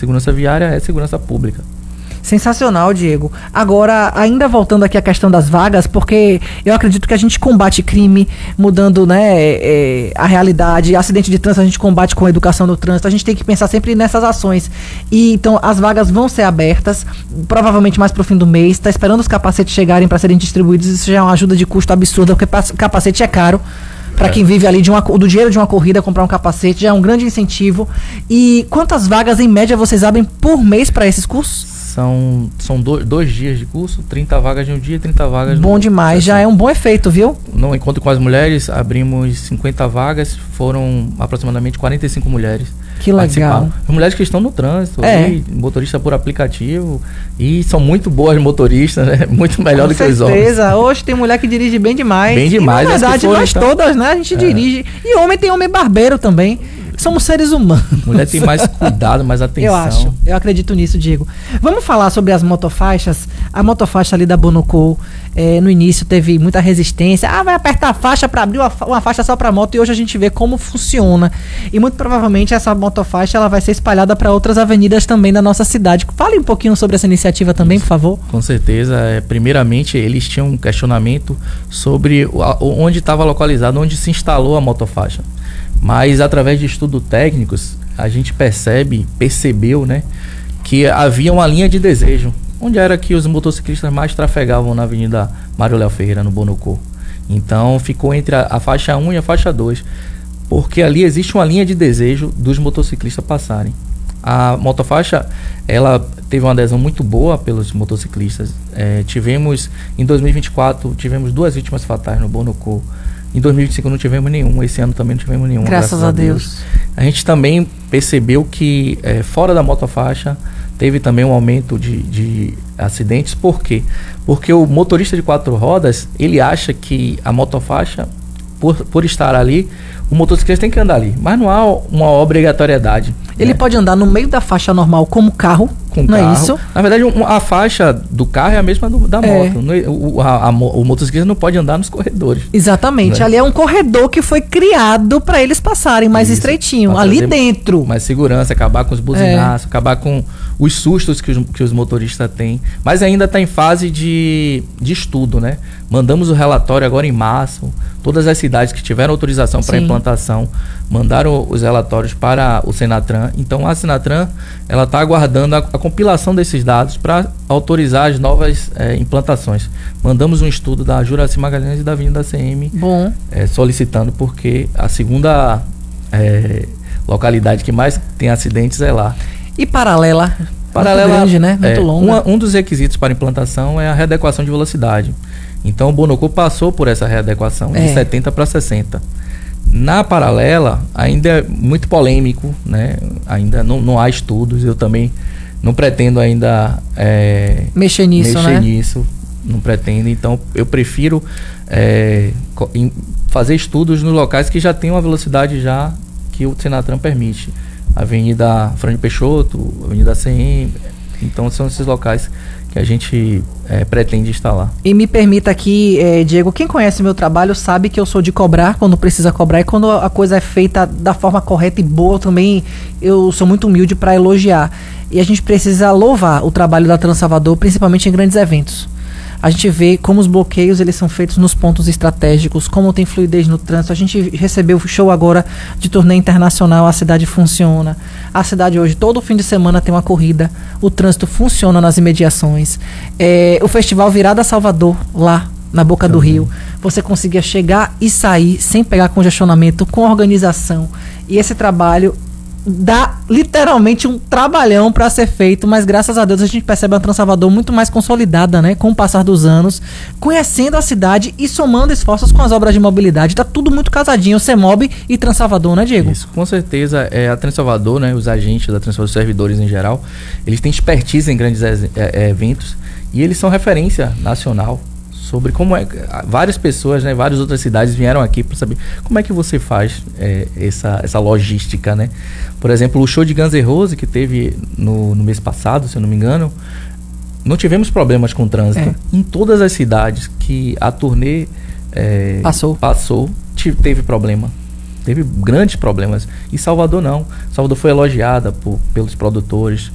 Segurança viária é segurança pública. Sensacional, Diego. Agora, ainda voltando aqui à questão das vagas, porque eu acredito que a gente combate crime mudando, né, a realidade. Acidente de trânsito a gente combate com a educação do trânsito. A gente tem que pensar sempre nessas ações. E então as vagas vão ser abertas, provavelmente mais pro fim do mês. Está esperando os capacetes chegarem para serem distribuídos. Isso já é uma ajuda de custo absurda, porque capacete é caro. Para quem vive ali do dinheiro de uma corrida, comprar um capacete já é um grande incentivo. E quantas vagas em média vocês abrem por mês para esses cursos? São 2 dias de curso, 30 vagas de um dia, 30 vagas Bom demais, já é um bom efeito, viu? No encontro com as mulheres, abrimos 50 vagas, foram aproximadamente 45 mulheres. Que legal. As mulheres que estão no trânsito, motorista por aplicativo, e são muito boas motoristas, né? Muito melhor do que os homens. Com certeza, hoje tem mulher que dirige bem demais. Bem demais. E, na verdade, nós todas, né? A gente dirige. E homem tem homem barbeiro também. Somos seres humanos. Mulher tem mais cuidado, mais atenção. Eu acredito nisso, Diego. Vamos falar sobre as motofaixas. A motofaixa ali da Bonocô, no início teve muita resistência. Vai apertar a faixa para abrir uma faixa só para moto, e hoje a gente vê como funciona. E muito provavelmente essa motofaixa ela vai ser espalhada para outras avenidas também da nossa cidade. Fale um pouquinho sobre essa iniciativa também, por favor. Com certeza. Primeiramente, eles tinham um questionamento sobre onde estava localizado, onde se instalou a motofaixa. Mas através de estudos técnicos, a gente percebeu, né, que havia uma linha de desejo, onde era que os motociclistas mais trafegavam na Avenida Mário Léo Ferreira, no Bonocô. Então ficou entre a faixa 1 e a faixa 2, porque ali existe uma linha de desejo dos motociclistas passarem. A motofaixa, ela teve uma adesão muito boa pelos motociclistas. Em 2024, tivemos 2 vítimas fatais no Bonocô. Em 2025 não tivemos nenhum, esse ano também não tivemos nenhum. Graças a Deus. A gente também percebeu que fora da motofaixa teve também um aumento de acidentes. Por quê? Porque o motorista de 4 rodas, ele acha que a motofaixa, por estar ali, o motociclista tem que andar ali, mas não há uma obrigatoriedade. Ele pode andar no meio da faixa normal como carro, não é isso? Na verdade, a faixa do carro é a mesma da moto. O motociclista não pode andar nos corredores. Exatamente. Ali é um corredor que foi criado para eles passarem mais estreitinho, ali dentro. Mais segurança, acabar com os buzinaços, acabar com os sustos que os motoristas têm. Mas ainda está em fase de estudo, né? Mandamos o relatório agora em março. Todas as cidades que tiveram autorização para implantação mandaram os relatórios para o Senatran. Então a Senatran ela está aguardando a compilação desses dados para autorizar as novas implantações. Mandamos um estudo da Juraci Magalhães e da Avenida CM solicitando, porque a segunda localidade que mais tem acidentes é lá. E Paralela grande, né? Muito longa. Um dos requisitos para implantação é a readequação de velocidade. Então o Bonocô passou por essa readequação de 70 para 60. Na Paralela, ainda é muito polêmico, né? Ainda não há estudos, eu também não pretendo ainda mexer nisso, não pretendo. Então eu prefiro fazer estudos nos locais que já tem uma velocidade já que o Senatran permite. Avenida Fernando Peixoto, Avenida CM. Então são esses locais que a gente pretende instalar. E me permita aqui, Diego, quem conhece meu trabalho sabe que eu sou de cobrar quando precisa cobrar, e quando a coisa é feita da forma correta e boa também, eu sou muito humilde para elogiar. E a gente precisa louvar o trabalho da Transalvador, principalmente em grandes eventos. A gente vê como os bloqueios eles são feitos nos pontos estratégicos, como tem fluidez no trânsito. A gente recebeu o show agora de turnê internacional, a cidade funciona. A cidade hoje, todo fim de semana tem uma corrida, o trânsito funciona nas imediações. O Festival Virada Salvador, lá na Boca do Rio, você conseguia chegar e sair sem pegar congestionamento, com organização. E esse trabalho dá literalmente um trabalhão para ser feito, mas graças a Deus a gente percebe a Transalvador muito mais consolidada, né, com o passar dos anos, conhecendo a cidade e somando esforços com as obras de mobilidade. Tá tudo muito casadinho, CEMOB e Transalvador, né, Diego? Isso, com certeza. A Transalvador, né, os agentes da Transalvador, os servidores em geral, eles têm expertise em grandes eventos e eles são referência nacional sobre como várias pessoas, né, várias outras cidades vieram aqui para saber como é que você faz essa logística, né? Por exemplo, o show de Guns N' Roses que teve no mês passado, se eu não me engano, não tivemos problemas com o trânsito. Em todas as cidades que a turnê passou, teve problema. Teve grandes problemas. E Salvador não. Salvador foi elogiada pelos produtores.